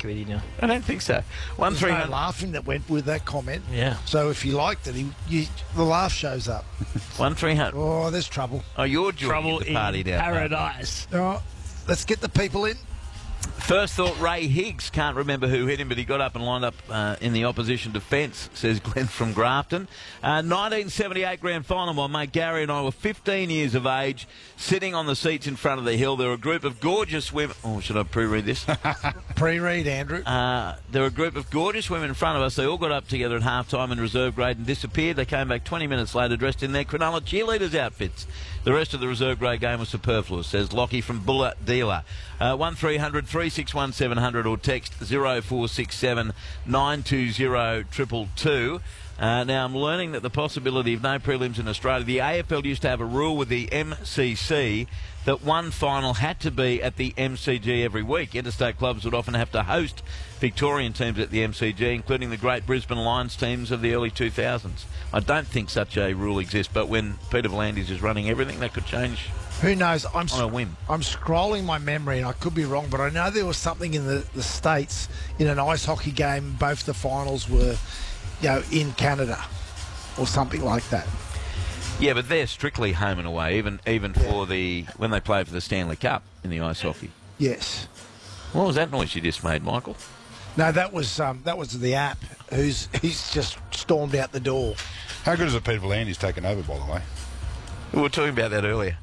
committee now. I don't think so. There's no laughing that went with that comment. Yeah. So if you liked it, the laugh shows up. 1300. Oh, there's trouble. Oh, you're joining Trouble the party in down there. paradise. All right, let's get the people in. First thought, Ray Higgs. Can't remember who hit him, but he got up and lined up in the opposition defence, says Glenn from Grafton. 1978 grand final. My mate Gary and I were 15 years of age, sitting on the seats in front of the hill. There were a group of gorgeous women. Oh, should I pre-read this? Pre-read, Andrew. There were a group of gorgeous women in front of us. They all got up together at half-time in reserve grade and disappeared. They came back 20 minutes later dressed in their Cronulla cheerleaders' outfits. The rest of the reserve grade game was superfluous, says Lockie from Bulla Dealer. 1300 361 700 or text 0467 920 222. Now, I'm learning that the possibility of no prelims in Australia, the AFL used to have a rule with the MCC that one final had to be at the MCG every week. Interstate clubs would often have to host Victorian teams at the MCG, including the great Brisbane Lions teams of the early 2000s. I don't think such a rule exists, but when Peter V'landys is running everything, that could change. Who knows? On a whim. I'm scrolling my memory, and I could be wrong, but I know there was something in the States in an ice hockey game. Both the finals were, in Canada, or something like that. Yeah, but they're strictly home and away, even for when they play for the Stanley Cup in the ice hockey. Yes. What was that noise you just made, Michael? No, that was the app. He's just stormed out the door. How good is it Peter V'landys taken over, by the way? We were talking about that earlier.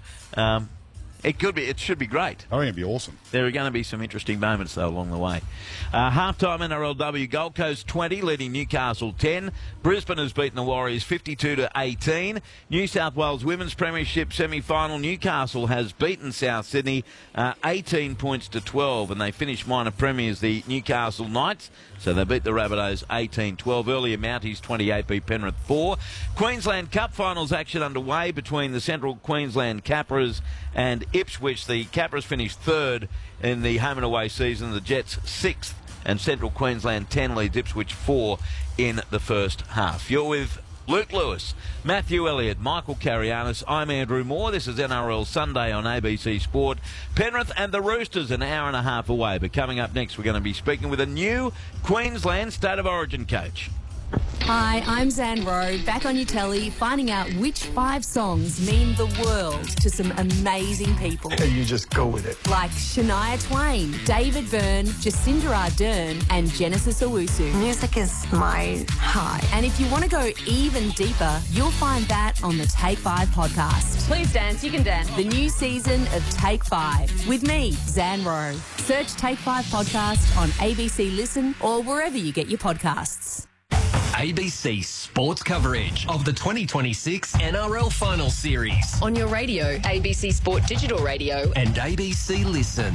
It should be great. I think it'd be awesome. There are going to be some interesting moments, though, along the way. Half-time NRLW, Gold Coast 20, leading Newcastle 10. Brisbane has beaten the Warriors 52-18. New South Wales Women's Premiership semi-final, Newcastle has beaten South Sydney 18 points to 12, and they finished minor premiers, the Newcastle Knights. So they beat the Rabbitohs 18-12. Earlier, Mounties 28 beat Penrith 4. Queensland Cup finals action underway between the Central Queensland Capras and Ipswich. The Capras finished third in the home and away season. The Jets sixth, and Central Queensland 10 leads Ipswich 4 in the first half. You're with Luke Lewis, Matthew Elliott, Michael Carianis. I'm Andrew Moore. This is NRL Sunday on ABC Sport. Penrith and the Roosters an hour and a half away. But coming up next, we're going to be speaking with a new Queensland State of Origin coach. Hi, I'm Zan Rowe, back on your telly, finding out which 5 songs mean the world to some amazing people. You just go with it. Like Shania Twain, David Byrne, Jacinda Ardern, and Genesis Owusu. Music is my high. And if you want to go even deeper, you'll find that on the Take 5 podcast. Please dance, you can dance. The new season of Take 5 with me, Zan Rowe. Search Take 5 podcast on ABC Listen or wherever you get your podcasts. ABC Sports coverage of the 2026 NRL Final Series On your radio, ABC Sport Digital Radio. and ABC Listen.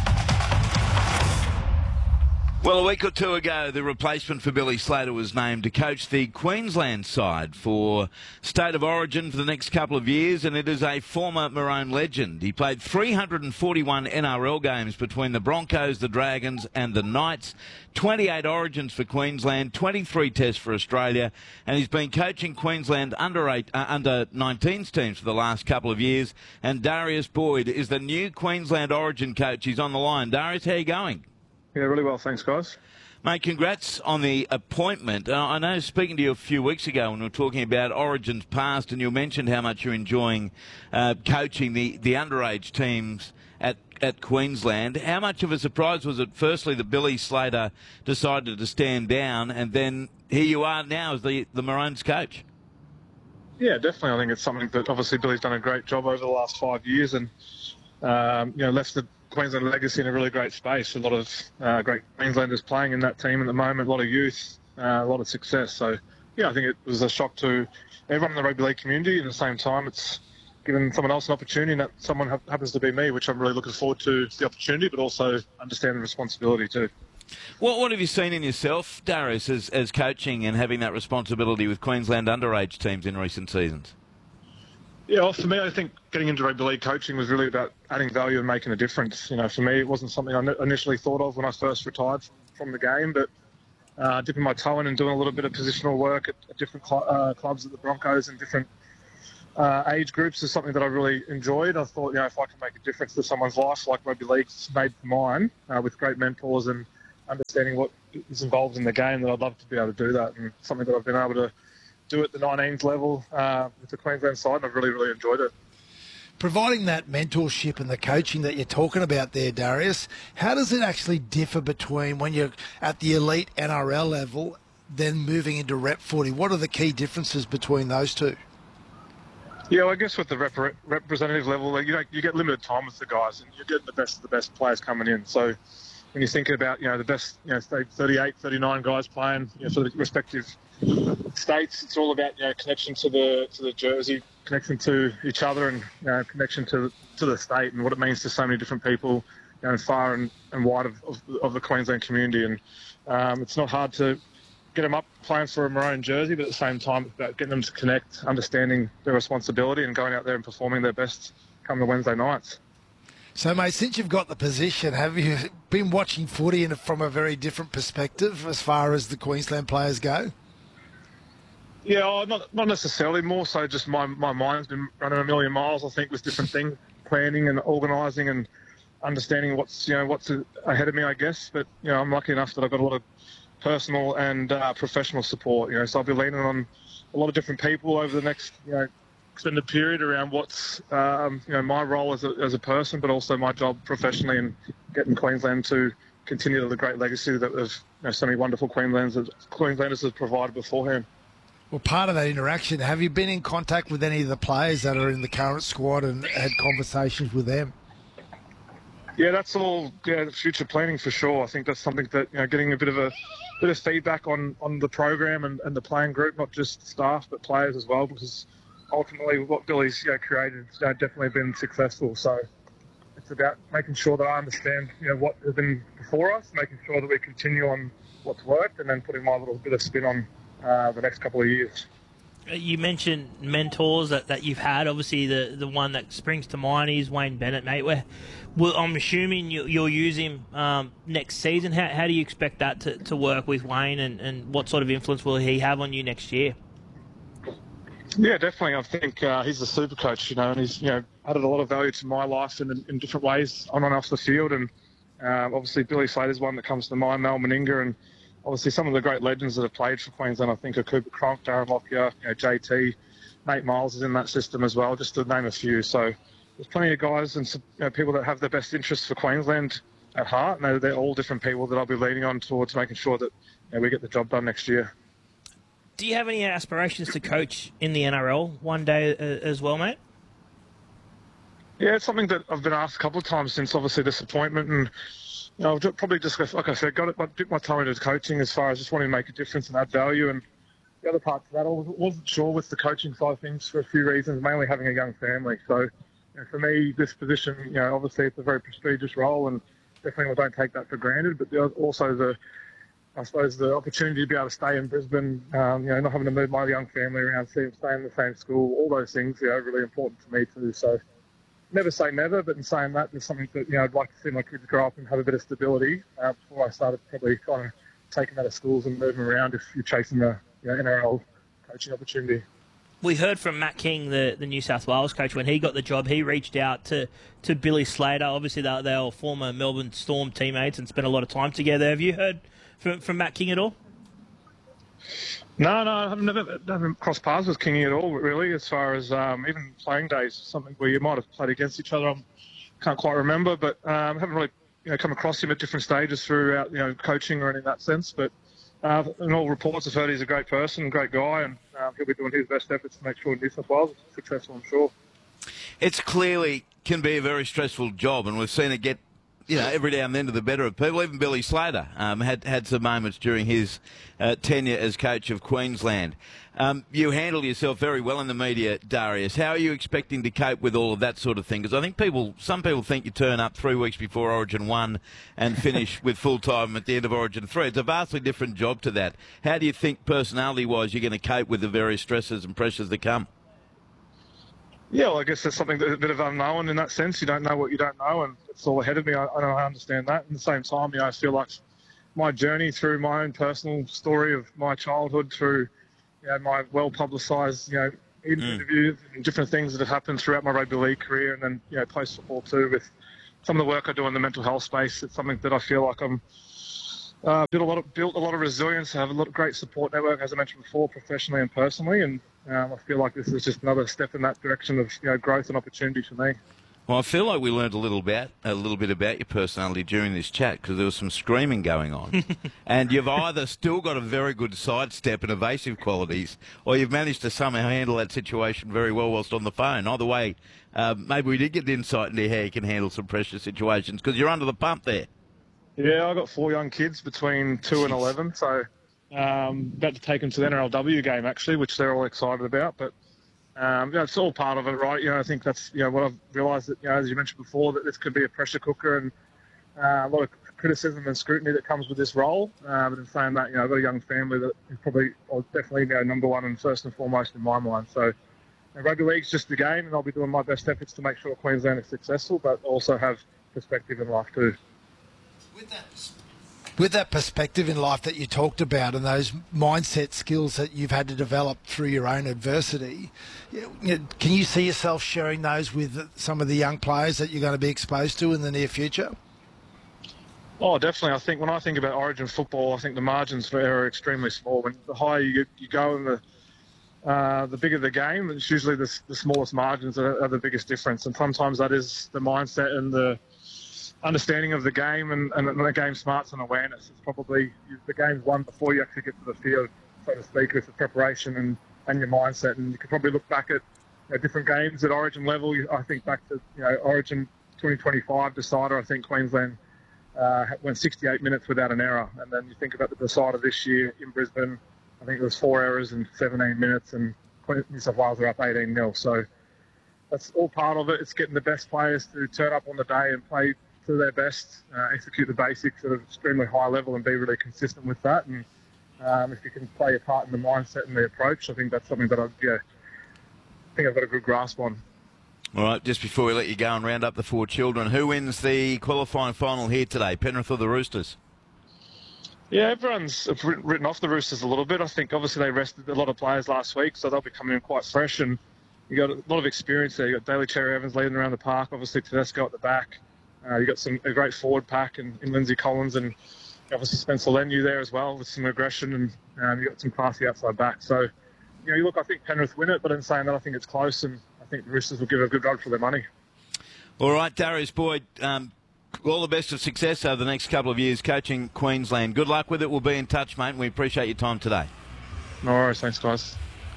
Well, a week or two ago, the replacement for Billy Slater was named to coach the Queensland side for State of Origin for the next couple of years, and it is a former Maroon legend. He played 341 NRL games between the Broncos, the Dragons and the Knights, 28 Origins for Queensland, 23 Tests for Australia, and he's been coaching Queensland under 19s teams for the last couple of years, and Darius Boyd is the new Queensland Origin coach. He's on the line. Darius, how are you going? Yeah, really well, thanks, guys. Mate, congrats on the appointment. I know speaking to you a few weeks ago when we were talking about Origins past, and you mentioned how much you're enjoying coaching the underage teams at Queensland. How much of a surprise was it, firstly, that Billy Slater decided to stand down, and then here you are now as the Maroons coach? Yeah, definitely. I think it's something that obviously Billy's done a great job over the last 5 years and, left the Queensland legacy in a really great space. A lot of great Queenslanders playing in that team at the moment, a lot of youth, a lot of success. So, yeah, I think it was a shock to everyone in the rugby league community. At the same time, it's given someone else an opportunity, and that someone happens to be me, which I'm really looking forward to the opportunity, but also understand the responsibility too. What have you seen in yourself, Darius, as coaching and having that responsibility with Queensland underage teams in recent seasons? Yeah, well, for me, I think getting into rugby league coaching was really about adding value and making a difference. You know, for me, it wasn't something I initially thought of when I first retired from the game, but dipping my toe in and doing a little bit of positional work at different clubs at the Broncos and different age groups is something that I really enjoyed. I thought, if I can make a difference to someone's life like rugby league's made mine, with great mentors and understanding what is involved in the game, that I'd love to be able to do that, and something that I've been able to do at the 19s level with the Queensland side, and I've really, really enjoyed it. Providing that mentorship and the coaching that you're talking about there, Darius, how does it actually differ between when you're at the elite NRL level then moving into rep footy? What are the key differences between those two? Yeah, well, I guess with the representative level, you get limited time with the guys, and you're getting the best of the best players coming in. So when you think about, the best, say 38, 39 guys playing, for the respective states, it's all about, connection to the jersey, connection to each other, and connection to the state and what it means to so many different people, far and wide of the Queensland community. And it's not hard to get them up playing for a maroon jersey, but at the same time, it's about getting them to connect, understanding their responsibility, and going out there and performing their best come the Wednesday nights. So, mate, since you've got the position, have you been watching footy from a very different perspective as far as the Queensland players go? Yeah, not necessarily. More so just my mind's been running a million miles, I think, with different things, planning and organising and understanding what's ahead of me, I guess. But, I'm lucky enough that I've got a lot of personal and professional support, so I'll be leaning on a lot of different people over the next, extended period around what's, my role as a person, but also my job professionally and getting Queensland to continue the great legacy that so many wonderful Queenslanders have provided beforehand. Well, part of that interaction, have you been in contact with any of the players that are in the current squad and had conversations with them? Yeah, that's all future planning for sure. I think that's something that, getting a bit of feedback on the program and the playing group, not just staff but players as well, because ultimately what Billy's created has definitely been successful. So it's about making sure that I understand what has been before us, making sure that we continue on what's worked, and then putting my little bit of spin on the next couple of years. You mentioned mentors that you've had. Obviously, the one that springs to mind is Wayne Bennett, mate. I'm assuming you'll use him next season. How do you expect that to work with Wayne, and what sort of influence will he have on you next year? Yeah, definitely. I think he's a super coach, and he's added a lot of value to my life in different ways on and off the field. And obviously, Billy Slater's one that comes to mind, Mal Meninga, and obviously some of the great legends that have played for Queensland, I think, are Cooper Cronk, Darren Lockyer, JT, Nate Miles is in that system as well, just to name a few. So there's plenty of guys and people that have the best interests for Queensland at heart, and they're all different people that I'll be leaning on towards making sure that we get the job done next year. Do you have any aspirations to coach in the NRL one day as well, mate? Yeah, it's something that I've been asked a couple of times since obviously this appointment, and I've probably just, like I said, dipped my toe into coaching as far as just wanting to make a difference and add value. And the other part to that, I wasn't sure with the coaching side of things for a few reasons, mainly having a young family. So for me, this position, obviously it's a very prestigious role, and definitely I don't take that for granted. But also the opportunity to be able to stay in Brisbane, not having to move my young family around, stay in the same school, all those things, really important to me too. So never say never, but in saying that, there's something that I'd like to see my kids grow up and have a bit of stability before I started probably kind of taking them out of schools and moving around if you're chasing the NRL coaching opportunity. We heard from Matt King, the New South Wales coach, when he got the job. He reached out to Billy Slater. Obviously, they were former Melbourne Storm teammates and spent a lot of time together. Have you heard from Matt King at all? No, I haven't crossed paths with Kingy at all, really, as far as even playing days, something where you might have played against each other. I can't quite remember, but I haven't really come across him at different stages throughout coaching or anything in that sense. But in all reports, I've heard he's a great person, great guy, and he'll be doing his best efforts to make sure New South Wales is successful, I'm sure. It's clearly can be a very stressful job, and we've seen it get every now and then to the better of people. Even Billy Slater had some moments during his tenure as coach of Queensland. You handle yourself very well in the media, Darius. How are you expecting to cope with all of that sort of thing? Because I think some people think you turn up 3 weeks before Origin 1 and finish with full time at the end of Origin 3. It's a vastly different job to that. How do you think, personality-wise, you're going to cope with the various stresses and pressures that come? Yeah, well, I guess there's something that's a bit of unknown in that sense. You don't know what you don't know, and it's all ahead of me. I understand that. At the same time, I feel like my journey through my own personal story of my childhood, through my well-publicised interviews and different things that have happened throughout my rugby league career, and then post-football too, with some of the work I do in the mental health space. It's something that I feel like I'm Built a lot of resilience. Have a lot of great support network, as I mentioned before, professionally and personally. And I feel like this is just another step in that direction of growth and opportunity for me. Well, I feel like we learned a little bit about your personality during this chat because there was some screaming going on. And you've either still got a very good sidestep and evasive qualities, or you've managed to somehow handle that situation very well whilst on the phone. Either way, maybe we did get insight into how you can handle some pressure situations because you're under the pump there. Yeah, I've got 4 young kids between 2 and 11, so about to take them to the NRLW game, actually, which they're all excited about. But it's all part of it, right? I think that's what I've realised that as you mentioned before, that this could be a pressure cooker and a lot of criticism and scrutiny that comes with this role. But in saying that, I've got a young family that is probably definitely number one and first and foremost in my mind. So rugby league's just the game, and I'll be doing my best efforts to make sure Queensland is successful, but also have perspective in life too. With that perspective in life that you talked about and those mindset skills that you've had to develop through your own adversity, can you see yourself sharing those with some of the young players that you're going to be exposed to in the near future? Oh, definitely. I think when I think about Origin football, I think the margins for error are extremely small. When the higher you go and the bigger the game, it's usually the smallest margins are the biggest difference. And sometimes that is the mindset and the understanding of the game and the game smarts and awareness. It's probably the game's won before you actually get to the field, so to speak, with the preparation and your mindset. And you could probably look back at different games at Origin level. I think back to Origin 2025 decider. I think Queensland went 68 minutes without an error. And then you think about the decider this year in Brisbane. I think it was 4 errors in 17 minutes, and New South Wales are up 18-0. So that's all part of it. It's getting the best players to turn up on the day and play to their best, execute the basics at an extremely high level and be really consistent with that. And if you can play a part in the mindset and the approach, I think that's something that I've got a good grasp on. All right, just before we let you go and round up the 4 children, who wins the qualifying final here today, Penrith or the Roosters? Yeah, everyone's written off the Roosters a little bit. I think obviously they rested a lot of players last week, so they'll be coming in quite fresh. And you got a lot of experience there. You got Daly Cherry Evans leading around the park, obviously Tedesco at the back. You got a great forward pack in Lindsay Collins and obviously Spencer Leniu there as well with some aggression, and you got some classy outside back. So, I think Penrith win it, but in saying that, I think it's close, and I think the Roosters will give a good run for their money. All right, Darius Boyd, all the best of success over the next couple of years coaching Queensland. Good luck with it. We'll be in touch, mate, and we appreciate your time today. No worries. Thanks, guys.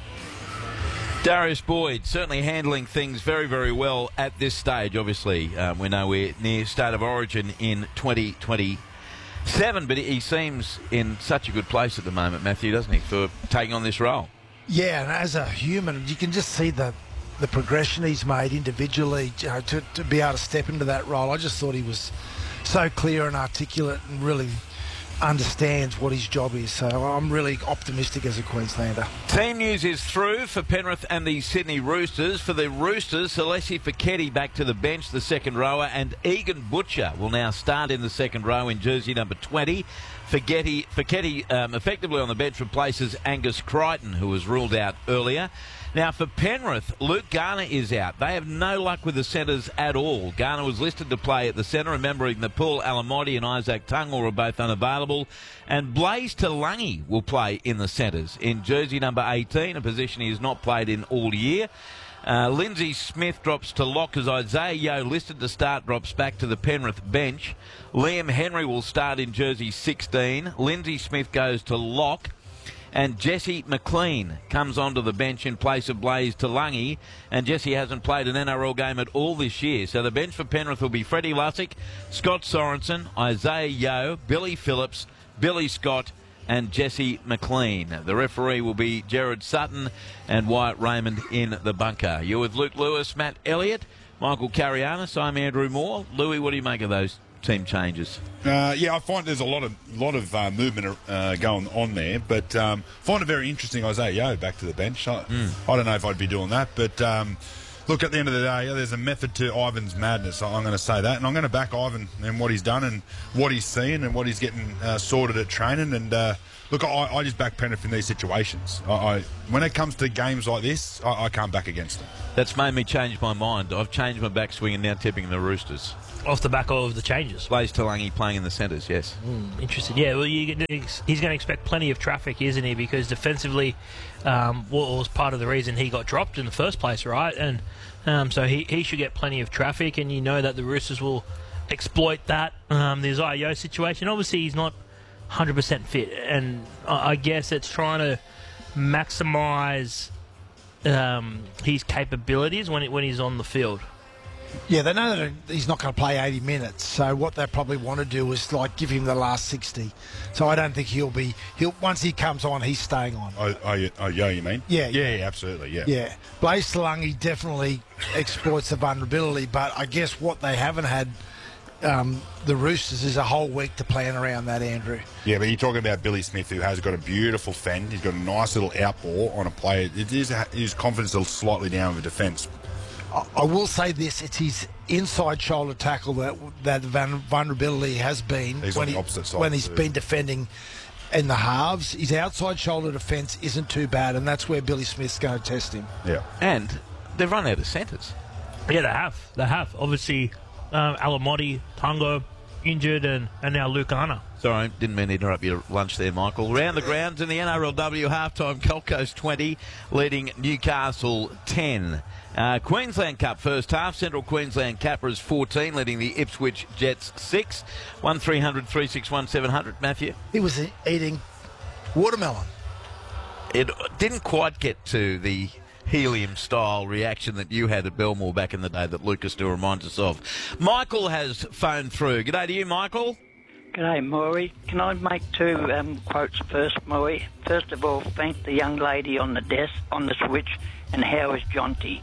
Darius Boyd certainly handling things very, very well at this stage. Obviously, we know we're near State of Origin in 2027, but he seems in such a good place at the moment, Matthew, doesn't he, for taking on this role? Yeah, and as a human, you can just see the progression he's made individually to be able to step into that role. I just thought he was so clear and articulate and really understands what his job is, so I'm really optimistic as a Queenslander. Team news is through for Penrith and the Sydney Roosters. For the Roosters, Celeste Fekete back to the bench, the second rower, and Egan Butcher will now start in the second row in jersey number 20. Fekete effectively on the bench replaces Angus Crichton, who was ruled out earlier. Now, for Penrith, Luke Garner is out. They have no luck with the centres at all. Garner was listed to play at the centre, remembering that Paul Alamotti and Isaac Tungor are both unavailable. And Blaise Talangi will play in the centres in jersey number 18, a position he has not played in all year. Lindsay Smith drops to lock as Isaiah Yeo, listed to start, drops back to the Penrith bench. Liam Henry will start in jersey 16. Lindsay Smith goes to lock. And Jesse McLean comes onto the bench in place of Blaise Talangi. And Jesse hasn't played an NRL game at all this year. So the bench for Penrith will be Freddie Lussick, Scott Sorensen, Isaiah Yeo, Billy Phillips, Billy Scott and Jesse McLean. The referee will be Gerard Sutton and Wyatt Raymond in the bunker. You're with Luke Lewis, Matt Elliott, Michael Carianis. I'm Andrew Moore. Louis, what do you make of those team changes? I find there's a lot of movement going on there, but find it very interesting. Isaiah Yeo back to the bench. I don't know if I'd be doing that, but look, at the end of the day, there's a method to Ivan's madness. I'm going to say that, and I'm going to back Ivan and what he's done and what he's seen and what he's getting sorted at training. And look, I just back Penrith in these situations. When it comes to games like this, I can't back against them. That's made me change my mind. I've changed my backswing and now tipping the Roosters. Off the back of the changes. Blaise Talangi playing in the centres, yes. Interested. Yeah, well, he's going to expect plenty of traffic, isn't he? Because defensively, was part of the reason he got dropped in the first place, right? And so he should get plenty of traffic, and you know that the Roosters will exploit that. The Isaiah situation, obviously he's not 100% fit, and I guess it's trying to maximise his capabilities when he's on the field. Yeah, they know that he's not going to play 80 minutes, so what they probably want to do is like give him the last 60. So I don't think he'll once he comes on, he's staying on. You mean? Yeah, absolutely, yeah. Yeah, Blaise Talangi definitely exploits the vulnerability, but I guess what they haven't had, the Roosters, is a whole week to plan around that, Andrew. Yeah, but you're talking about Billy Smith, who has got a beautiful fend. He's got a nice little outball on a player. His confidence is slightly down with defence. I will say this: it's his inside shoulder tackle that vulnerability has been he's on the opposite side when he's been defending in the halves. His outside shoulder defence isn't too bad, and that's where Billy Smith's going to test him. Yeah, and they've run out of centres. Yeah, they have. Obviously, Alamotti, Tungo injured, and now Luke Arna. Sorry, didn't mean to interrupt your lunch there, Michael. Round the grounds in the NRLW halftime, Gold Coast 20 leading Newcastle 10. Queensland Cup first half, Central Queensland Capras 14 leading the Ipswich Jets 6. 1300 361 700. Matthew? He was eating watermelon. It didn't quite get to the helium-style reaction that you had at Belmore back in the day that Lucas still reminds us of. Michael has phoned through. G'day to you, Michael. G'day, Maury. Can I make two quotes first, Maury? First of all, thank the young lady on the desk, on the switch, and how is Jonty?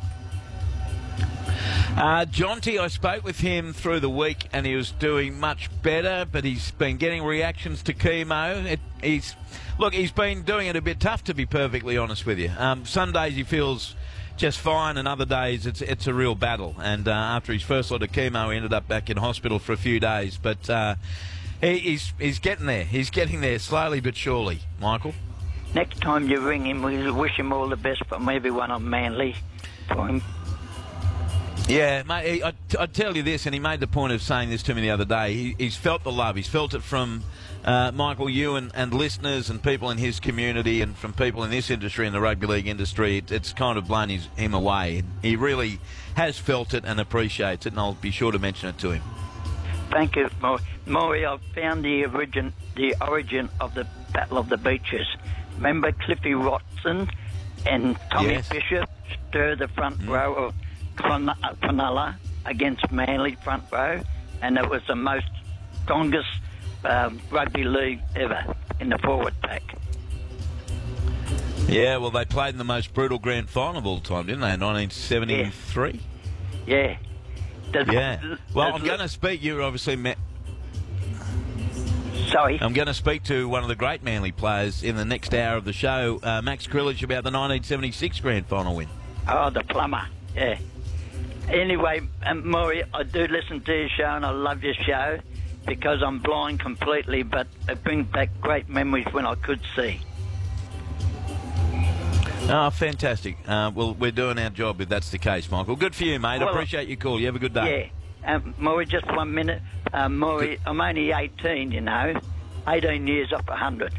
Jonty, I spoke with him through the week and he was doing much better, but he's been getting reactions to chemo. He's been doing it a bit tough, to be perfectly honest with you. Some days he feels just fine, and other days it's a real battle. And after his first lot of chemo, he ended up back in hospital for a few days. But he's getting there. He's getting there slowly but surely, Michael. Next time you ring him, we wish him all the best from everyone on Manly for him. Yeah, mate, I'd tell you this, and he made the point of saying this to me the other day. He's felt the love. He's felt it from Michael, you and listeners and people in his community and from people in this industry, in the rugby league industry. It's kind of blown him away. He really has felt it and appreciates it, and I'll be sure to mention it to him. Thank you, Maury. I've found the origin of the Battle of the Beaches. Remember Cliffy Watson and Tommy Fisher stir the front row of Cronulla against Manly front row, and it was the most strongest rugby league ever in the forward pack. Yeah, well, they played in the most brutal grand final of all time, didn't they, in 1973? Yeah. Well, I'm going to speak, you obviously met... Sorry? I'm going to speak to one of the great Manly players in the next hour of the show, Max Krillage, about the 1976 grand final win. Oh, the plumber, yeah. Anyway, Maury, I do listen to your show and I love your show because I'm blind completely, but it brings back great memories when I could see. Oh, fantastic. Well, we're doing our job if that's the case, Michael. Good for you, mate. I appreciate your call. You have a good day. Yeah. Maury, just 1 minute. Maury, I'm only 18, you know. 18 years off 100.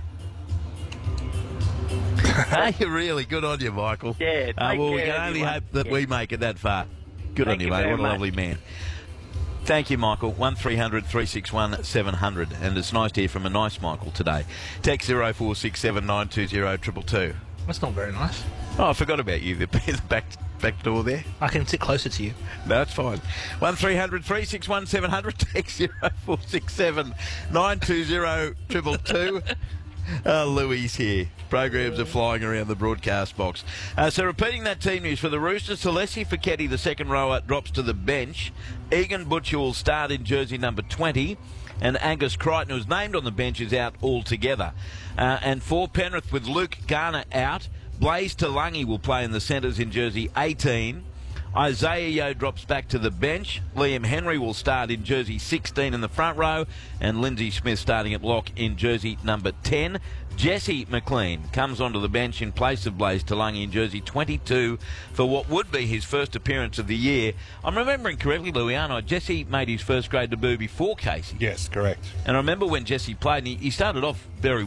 Hey, really good on you, Michael. Yeah, well, we can only hope that we make it that far. Good on you, mate. What a lovely man. Thank you, Michael. 1300 361 700. And it's nice to hear from a nice Michael today. Text 0467 920 222. That's not very nice. Oh, I forgot about you. The back door there. I can sit closer to you. No, it's fine. 1300 361 700. Text 0467 920 222. Louis here. Programs are flying around the broadcast box. So repeating that team news for the Roosters, Celessi Fiketti, the second rower, drops to the bench. Egan Butcher will start in jersey number 20. And Angus Crichton, who's named on the bench, is out altogether. And for Penrith, with Luke Garner out, Blaise Talangi will play in the centres in jersey 18. Isaiah Yeo drops back to the bench. Liam Henry will start in jersey 16 in the front row, and Lindsay Smith starting at lock in jersey number 10. Jesse McLean comes onto the bench in place of Blaze Talangi in jersey 22 for what would be his first appearance of the year. I'm remembering correctly, Luiano, Jesse made his first grade debut before Casey. Yes, correct. And I remember when Jesse played, and he started off very